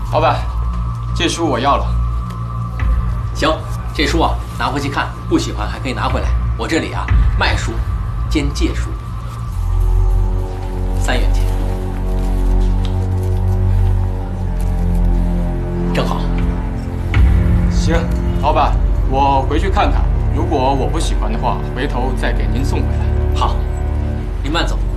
老板，这书我要了。 行，这书啊拿回去看，不喜欢还可以拿回来。我这里啊卖书兼借书，3元钱，正好。 行，老板，我回去看看，如果我不喜欢的话，回头再给您送回来。 好，您慢走。